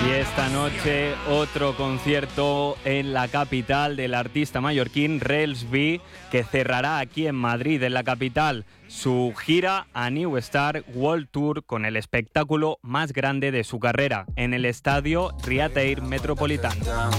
Y esta noche otro concierto en la capital del artista mallorquín Rels B, que cerrará aquí en Madrid, en la capital, su gira A New Star World Tour con el espectáculo más grande de su carrera, en el estadio Riateir Metropolitano.